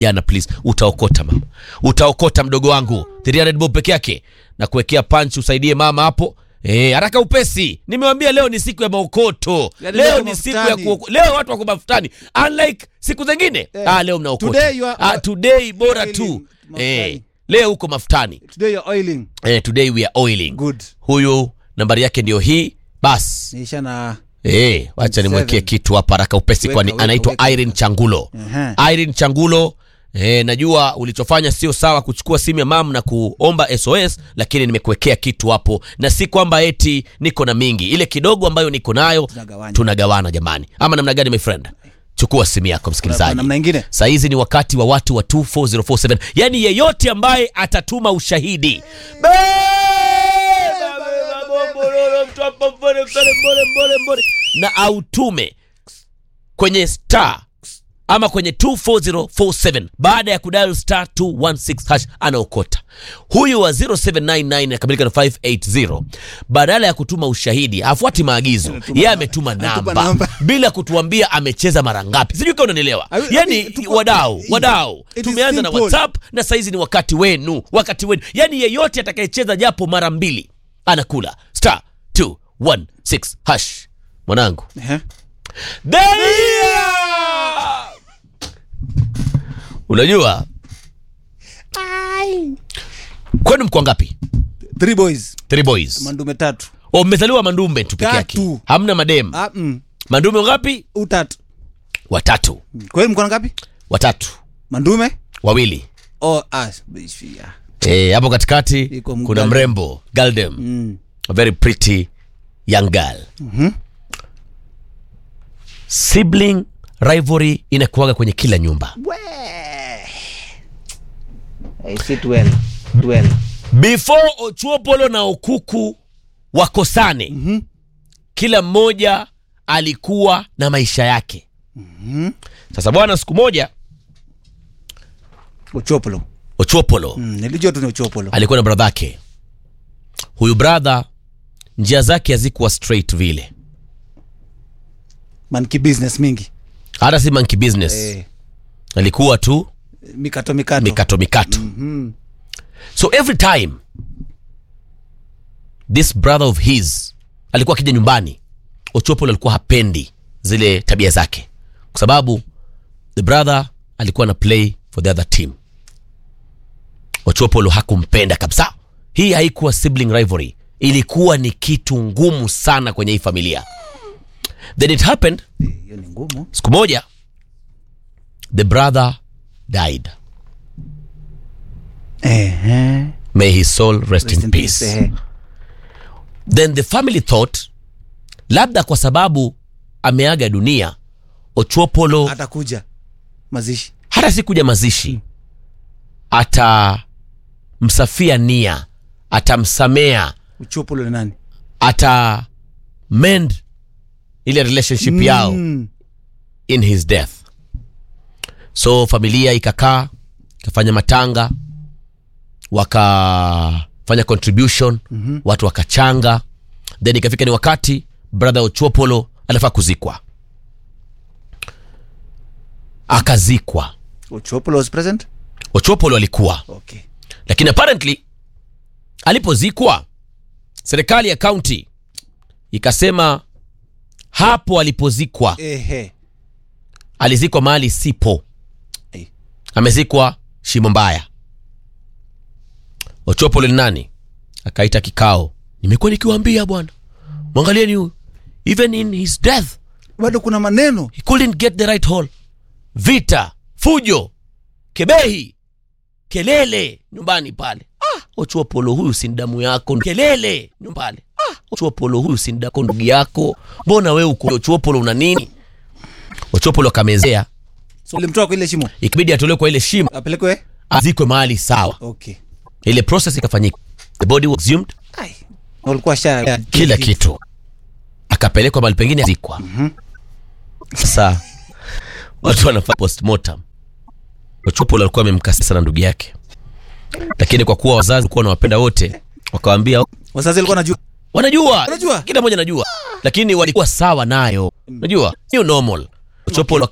Yana please, utaokota mama. Utaokota mdogo wangu. 300 bob peke yake na kuwekea punch usaidie mama hapo. Haraka upesi. Nimewambia leo ni siku ya maokoto. Leo ni siku ya leo watu wako mafutani. Unlike siku zingine. Leo mnaokota. Today bora tu. Leo uko mafutani. Today you're oiling. Today we are oiling. Good. Huyu nambari yake ndio hii. Bas. Nisha na wacha nimwekee kitu hapa haraka upesi kwani anaitwa Irene Changulo. Irene Changulo, najua ulichofanya sio sawa kuchukua simu ya mama na kuomba SOS, lakini nimekuwekea kitu hapo na si kwamba eti niko na mingi. Ile kidogo ambayo niko nayo tunagawana jamani. Ama namna gani my friend? Chukua simu yako msikilizaji. Namna nyingine. Saa hizi ni wakati wa watu wa 24047. Yaani yeyote ambaye atatuma ushahidi. Na autume kwenye star ama kwenye 24047 baada ya kudial star 216 hash anaokota. Huyu wa 0799 akamilika na 580 badala ya kutuma ushahidi hafuati maagizo, yeye ametuma namba bila kutuambia amecheza mara ngapi. Sijui kama unanielewa. Yaani wadau tumeanza na WhatsApp na saizi ni wakati wenu. Yaani yeyote atakayecheza japo mara mbili anakula star 216 hash. Mwanangu. Unajua? Kwani mko ngapi? 3 boys. Mandume 3. Mmezaliwa mandume tu peke yake. Hamna madem. Mandume ngapi? 3. 3. Kwani mko ngapi? 3. Mandume 2. Hapo katikati kuna mrembo, Galdem. A very pretty young girl. Sibling rivalry inakuwaga kwenye kila nyumba. I sit well. Before Ochuopolo na Okuku wakosane, kila mmoja alikuwa na maisha yake. Sasa bwana, siku moja Ochuopolo nilijua tu ni Ochuopolo alikuwa na brother yake. Huyu brother njia zake hazikuwa straight vile. Monkey business mingi. Hata si monkey business. Alikuwa tu mikato. So every time this brother of his alikuwa akija nyumbani, Ochuopolo alikuwa hapendi zile tabia zake, kwa sababu the brother alikuwa na play for the other team. Ochuopolo hakumpenda kabisa. Hii haikuwa sibling rivalry, ilikuwa ni kitu ngumu sana kwenye hii familia. Then it happened, siku moja the brother died. May his soul rest in peace. Then the family thought labda kwa sababu ameaga dunia, Ochuopolo atakuja mazishi. Hata si kuja mazishi, atamsafia nia, atamsamea. Ochuopolo ni nani? Ata mend ile relationship yao in his death. So familia ikakaa, ikafanya matanga, wakafanya contribution, watu wakachanga. Then ikafika ni wakati brother Ochuopolo alifaa kuzikwa. Akazikwa. Ochuopolo was present? Ochuopolo alikuwa. Okay. Lakini apparently alipozikwa, serikali ya county ikasema hapo alipozikwa alizikwa mahali sipo. Amezikwa shimo mbaya. Ochuopolo ni nani? Akaita kikao. Nimekuwa nikiwaambia bwana, mwangalieni huyu, even in his death bado kuna maneno. He couldn't get the right hole. Vita, fujo, kebehi, kelele nyumbani pale. Ochuopolo huyu si damu yako. Kelele nyumbani. Ochuopolo huyu si ndugu yako. Mbona wewe uko Ochuopolo una nini? Ochuopolo kamezea. So alimtoa kwa ile shimo. Ikibidi atolewe kwa ile shimo. Apelekwe azikwe mahali sawa. Okay. Ile process ikafanyika. The body was exhumed. Walikuwa kila kitu. Akapelekwa mahali pengine azikwa. Sasa watu wanafanya postmortem. Ochuopolo alikuwa amemkasa sana ndugu yake. Lakini kwa kuwa wazazi walikuwa wanawapenda wote, wakawaambia wazazi walikuwa wanajua. Kila mmoja anajua. Lakini walikuwa sawa nayo. Unajua? Sio normal. Ochuopolo